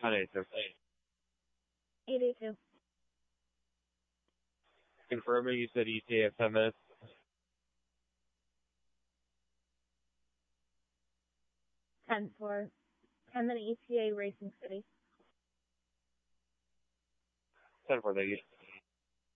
On 82. 882. Confirming you said ETA of 10 minutes. 10-4. 10-minute ETA, Racing City. 10 for thank you.